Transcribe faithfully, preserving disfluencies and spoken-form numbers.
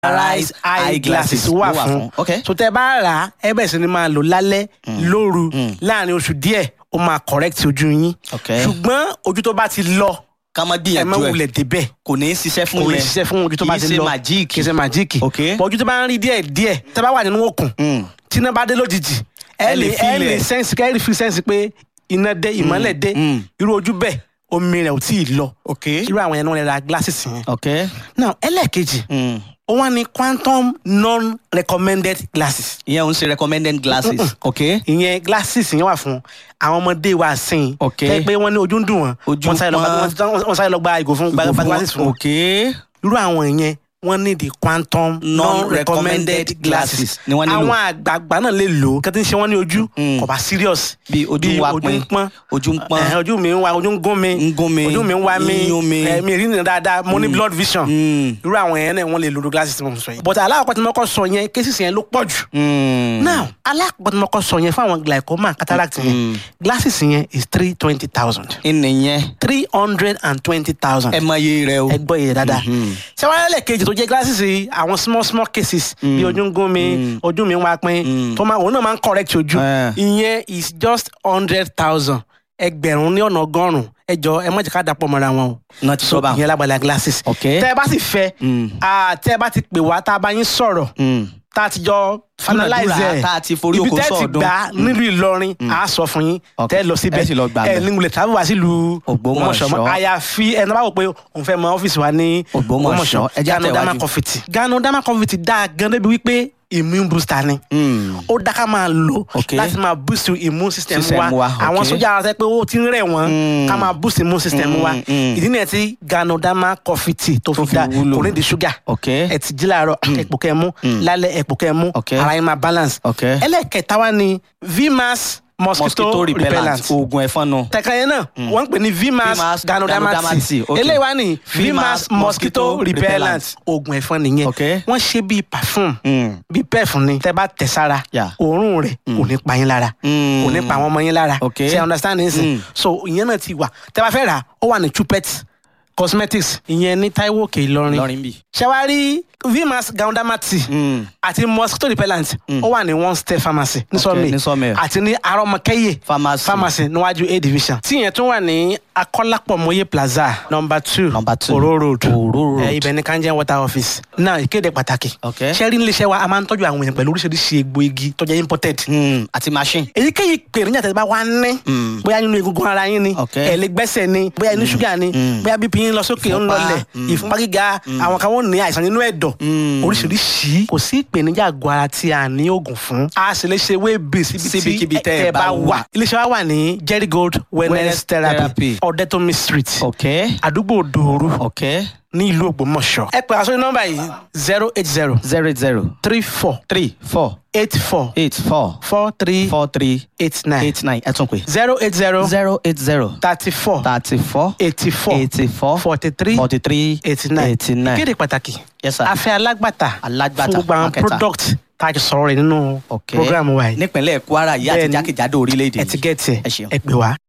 polarized eye glasses wà fún. So tẹ́ bá rà ẹ bẹ̀rẹ̀ sí ni máa lò lálẹ́ lóru láàrin oṣù díẹ̀ ó máa correct ojú yín. Ṣùgbọ́n ojú tó bá ti lọ ká má gbìyànjú ẹ. ẹ má wulẹ̀ débẹ̀. Kò ní ṣiṣẹ́ fún yẹn. Kò ní ṣiṣẹ́ fún ojú tó bá ti lọ. Kì í ṣe magic. Kì í ṣe magic. Bọ̀ ojú tó bá ń rí díẹ̀ díẹ̀ tẹ́ bá wà nínú òkun tí iná bá dé lójijì ẹ lè ẹ lè sense kẹ́ ẹ lè fi sense pé iná dé ìmọ́lẹ̀ dé irú ojú bẹ́ẹ̀ omi rẹ̀ ò tí ì lọ. Irú àwọn yẹn náà lè ra glasses yẹn. Now ẹlẹ́ẹ̀kejì ó wá ní quantum non-recommended glasses. Ìyẹn ń ṣe recommended glasses. Ìyẹn glasses yẹn wà fún àwọn ọmọdé wa sìn. Tẹ́ pé wọ́n ní ojú ń dùn wọ́n. Wọ́n sáré lọ gba ìgò fún gba glasses fún wọn. Irú àwọn yẹn wọ́n ní the quantum non-recommended glasses. Àwọn àgbààgbà náà lè lò ó kí wọ́n ti ṣe wọ́n ní ojú kò bá serious. Bí ojú wa pin ojú ń pọ́n ojú mi ń wa ojú ń gún mi ojú mi ń wa mi mi rí nìyẹn dáadáa mo ní blood vision. Irú àwọn yẹn náà wọ́n lè lo glasses tí mo sọ yìí. But alákọ̀ọ́ tí mo kọ́ sọ yẹn cases yẹn ló pọ̀ jù. Now alákọ̀ọ́ tí mo kọ́ sọ yẹn fún àwọn glaucoma cataract yẹn glasses yẹn is three twenty thousand. Ìnìyẹn three hundred and twenty thousand. Ẹ mọ iye rẹ o. Ẹ gbọ́ iye dáadáa. Ṣé wọ́n lè kejì tó jẹ́ glasses yìí àwọn small small cases bí ojú ń gún mi ojú mi ń wá pín tó máa òun náà máa ń correct ojú ìyẹn is just hundred thousand ẹgbẹ̀rún ní ọ̀nà ọgọ́rùn-ún ẹ jọ ẹ má jẹ́ ká dàpọ̀ mọ́ra wọn o. náà ti sọ bá ìyẹn lágbàlá glasses. tẹ́ ẹ bá sì fẹ́ tẹ́ ẹ bá ti pè wá tá a bá yín sọ̀rọ̀ tá a ti jọ finalize ẹ ibi tẹ́ ti gbà nílùú Ìlọrin a sọ fún yín tẹ́ lọ síbẹ̀ ẹ nígbìlẹ̀ tàbí wá sílùú Ògbómọ̀ṣọ́ àyàfi ẹni bá wò pé òun fẹ́ mọ ọ́fíìsì wa ní Ògbómọ̀ṣọ́ Ganoderma Confetti. Ganoderma Confetti dáa gan débi wípé immune booster ni ó dá ká máa lò láti máa boost immune system wa àwọn sójà ara sẹ pé ó ti ń rẹ̀ wọ́n ká máa boost immune system wa ìdí nìyẹn tí Ganoderma Confetti tó fi dá kò ní di sugar ẹ ti jí láàárọ̀ ẹ̀pò kẹ́ mú lálẹ́ ẹ̀pò kẹ́ mú ara yín máa balance ẹlẹ́kẹ̀ẹ́ta wa ni Vmax mosquito repellent oògùn ẹ̀fọn nù. tẹ̀ka yẹn náà wọ́n ń pè ní Vmax Ganoderma T eléyìí wá ní Vmax mosquito repellent oògùn ẹ̀fọn nìyẹn wọ́n ṣe bíi perfume bíi perfume ni tẹ́ bá tẹ̀ sára òórùn rẹ̀ kò ní pa yín lára kò ní pa àwọn ọmọ yín lára ṣe understand nsìn so ìyẹn náà ti wà tẹ́ bá fẹ́ rà ó wà ní Chupet cosmetics ìyẹn ní Taiwo Òkè Ìlọrin ṣẹwárí Vmax Ganoderma T àti mosquito repellent ó wà ní one step pharmacy ní Sọ́mẹ̀ àti ní Arọ́mọkẹ́yẹ pharmacy níwájú A division tí yẹn tún wà ní Akọ́lápọ̀mọyé plaza number two Oro road ibẹ̀ ní Kanjen water office náà ìkéde pàtàkì ṣẹ́rí níléeṣẹ́ wa a máa ń tọ́jú àwọn èèyàn pẹ̀lú oríṣiríṣi egbò igi tó jẹ́ imported àti machine. èyíkéyìí ìpèníjà tẹ́ bá wá ní bóyá nínú egungun ara yín ni ẹ̀lẹ́gbẹ́sẹ̀ ni bóyá inú ṣúgà ni bóyá bí pin lọ sókè ń lọlẹ̀ ìfúnpá gíga àwọn kan wọ́n ní àìsàn nínú ẹ̀dọ̀ oríṣiríṣi kò sí ìpèníjà àgọ́ ara tí a ní oògùn fún a sì lè ṣe wébì síbi tẹ́ ẹ bá wà iléeṣẹ́ wa wà ní Jerry Gold wellness therapy Ọ̀dẹ́tòmí street àdúgbò Dòoru ní ìlú Ògbómọ̀ṣọ́. ẹ pè àsọyìn nọ́mbà yìí zero eight zero zero eight zero three four three four eight four eight four four three four three eight nine eight nine ẹ tún pè zero eight zero zero eight zero thirty four thirty four eighty four eighty four forty three forty three eighty nine eighty nine. kéde pàtàkì Yes, sir. a fẹ́ alágbàtà alágbàtà fún gbogbo àwọn product tá a jọ sọ̀rọ̀ rẹ̀ nínú program wa yìí. nípínlẹ̀ Kwara yìí àti jákèjádò orílẹ̀-èdè yìí. ẹ ti gẹ̀ẹ́tì ẹ ṣeun. ẹ pè wá.